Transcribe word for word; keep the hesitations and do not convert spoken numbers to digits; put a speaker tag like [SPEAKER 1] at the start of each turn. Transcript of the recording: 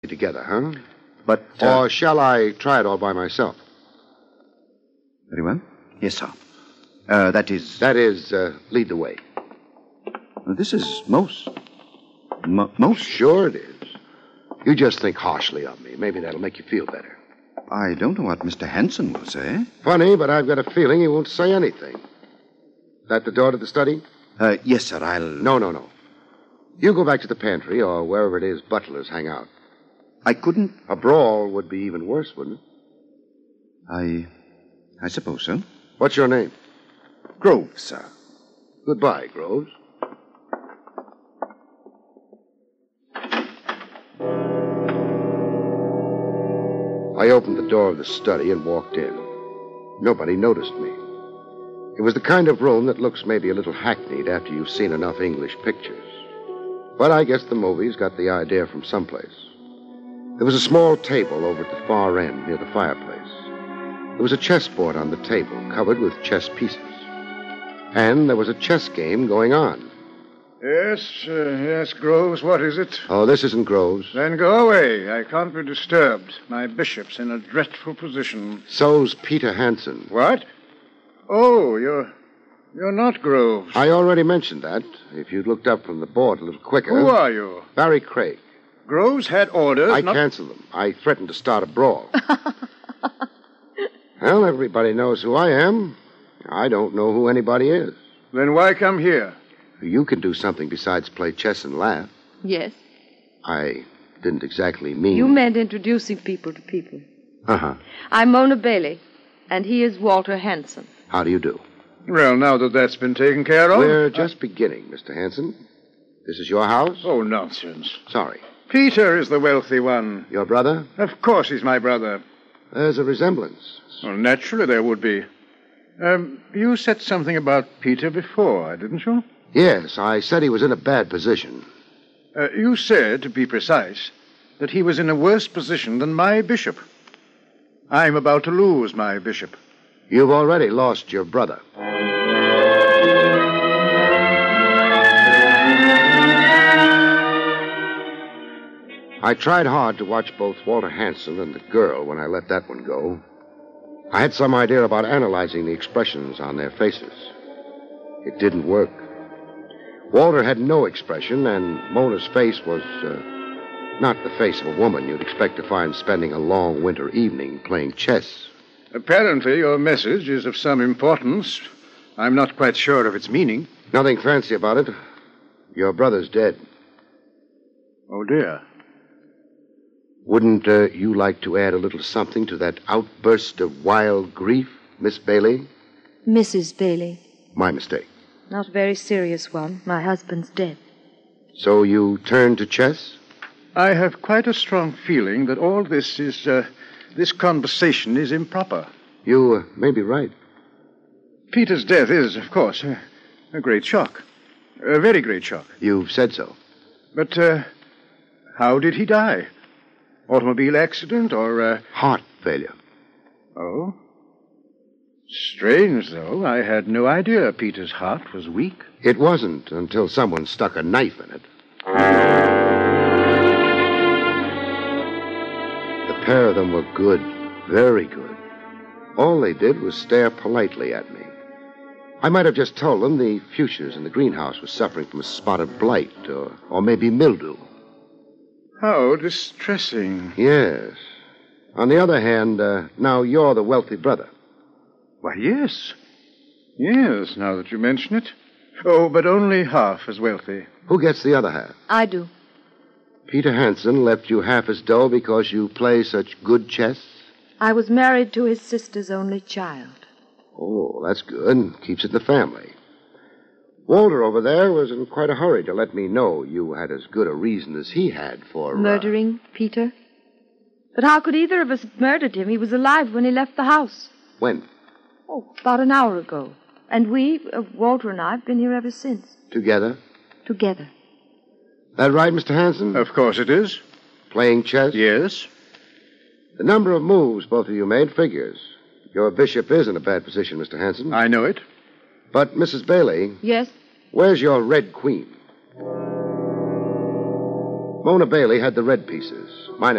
[SPEAKER 1] together, huh?
[SPEAKER 2] But... Uh...
[SPEAKER 1] Or shall I try it all by myself?
[SPEAKER 2] Very well. Yes, sir. Uh, that is...
[SPEAKER 1] That is, uh, lead the way.
[SPEAKER 2] This is most... Mo- most...
[SPEAKER 1] Sure it is. You just think harshly of me. Maybe that'll make you feel better.
[SPEAKER 2] I don't know what Mister Hanson will say.
[SPEAKER 1] Funny, but I've got a feeling he won't say anything. That the door to the study?
[SPEAKER 2] Uh, yes, sir, I'll...
[SPEAKER 1] No, no, no. You go back to the pantry or wherever it is butlers hang out.
[SPEAKER 2] I couldn't...
[SPEAKER 1] A brawl would be even worse, wouldn't it?
[SPEAKER 2] I... I suppose so.
[SPEAKER 1] What's your name?
[SPEAKER 2] Groves, sir.
[SPEAKER 1] Goodbye, Groves. I opened the door of the study and walked in. Nobody noticed me. It was the kind of room that looks maybe a little hackneyed after you've seen enough English pictures. But I guess the movies got the idea from someplace. There was a small table over at the far end near the fireplace. There was a chessboard on the table covered with chess pieces. And there was a chess game going on.
[SPEAKER 3] Yes, uh, yes, Groves, what is it?
[SPEAKER 1] Oh, this isn't Groves.
[SPEAKER 3] Then go away. I can't be disturbed. My bishop's in a dreadful position.
[SPEAKER 1] So's Peter Hanson.
[SPEAKER 3] What? Oh, you're... You're not Groves.
[SPEAKER 1] I already mentioned that. If you'd looked up from the board a little quicker...
[SPEAKER 3] Who are you?
[SPEAKER 1] Barry Craig.
[SPEAKER 3] Groves had orders
[SPEAKER 1] I
[SPEAKER 3] not...
[SPEAKER 1] canceled them. I threatened to start a brawl. Well, everybody knows who I am. I don't know who anybody is.
[SPEAKER 3] Then why come here?
[SPEAKER 1] You can do something besides play chess and laugh.
[SPEAKER 4] Yes.
[SPEAKER 1] I didn't exactly mean...
[SPEAKER 4] You meant introducing people to people.
[SPEAKER 1] Uh-huh.
[SPEAKER 4] I'm Mona Bailey, and he is Walter Hanson.
[SPEAKER 1] How do you do?
[SPEAKER 3] Well, now that that's been taken care of...
[SPEAKER 1] We're just beginning, Mister Hanson. This is your house?
[SPEAKER 3] Oh, nonsense.
[SPEAKER 1] Sorry.
[SPEAKER 3] Peter is the wealthy one.
[SPEAKER 1] Your brother?
[SPEAKER 3] Of course he's my brother.
[SPEAKER 1] There's a resemblance.
[SPEAKER 3] Well, naturally there would be. Um, you said something about Peter before, didn't you?
[SPEAKER 1] Yes, I said he was in a bad position.
[SPEAKER 3] Uh, you said, to be precise, that he was in a worse position than my bishop. I'm about to lose my bishop.
[SPEAKER 1] You've already lost your brother. I tried hard to watch both Walter Hanson and the girl when I let that one go. I had some idea about analyzing the expressions on their faces. It didn't work. Walter had no expression, and Mona's face was uh, not the face of a woman you'd expect to find spending a long winter evening playing chess.
[SPEAKER 3] Apparently your message is of some importance. I'm not quite sure of its meaning.
[SPEAKER 1] Nothing fancy about it. Your brother's dead.
[SPEAKER 3] Oh, dear.
[SPEAKER 1] Wouldn't uh, you like to add a little something to that outburst of wild grief, Miss Bailey?
[SPEAKER 4] Missus Bailey.
[SPEAKER 1] My mistake.
[SPEAKER 4] Not a very serious one. My husband's dead.
[SPEAKER 1] So you turned to chess?
[SPEAKER 3] I have quite a strong feeling that all this is, uh, this conversation is improper.
[SPEAKER 1] You uh, may be right.
[SPEAKER 3] Peter's death is, of course, a, a great shock. A very great shock.
[SPEAKER 1] You've said so.
[SPEAKER 3] But, uh, how did he die? Automobile accident or, uh...
[SPEAKER 1] Heart failure.
[SPEAKER 3] Oh? Strange, though. I had no idea Peter's heart was weak.
[SPEAKER 1] It wasn't until someone stuck a knife in it. The pair of them were good, very good. All they did was stare politely at me. I might have just told them the fuchsias in the greenhouse was suffering from a spot of blight, or, or maybe mildew.
[SPEAKER 3] How distressing.
[SPEAKER 1] Yes. On the other hand, uh, now you're the wealthy brother.
[SPEAKER 3] Why, yes. Yes, now that you mention it. Oh, but only half as wealthy.
[SPEAKER 1] Who gets the other half?
[SPEAKER 4] I do.
[SPEAKER 1] Peter Hanson left you half his dough because you play such good chess?
[SPEAKER 4] I was married to his sister's only child.
[SPEAKER 1] Oh, that's good. Keeps it in the family. Walter over there was in quite a hurry to let me know you had as good a reason as he had for... Uh...
[SPEAKER 4] Murdering Peter? But how could either of us have murdered him? He was alive when he left the house.
[SPEAKER 1] When?
[SPEAKER 4] Oh, about an hour ago. And we, uh, Walter and I, have been here ever since.
[SPEAKER 1] Together?
[SPEAKER 4] Together.
[SPEAKER 1] That right, Mister Hanson?
[SPEAKER 3] Of course it is.
[SPEAKER 1] Playing chess?
[SPEAKER 3] Yes.
[SPEAKER 1] The number of moves both of you made figures. Your bishop is in a bad position, Mister Hanson.
[SPEAKER 3] I know it.
[SPEAKER 1] But, Missus Bailey...
[SPEAKER 4] Yes?
[SPEAKER 1] Where's your Red Queen? Mona Bailey had the red pieces, minus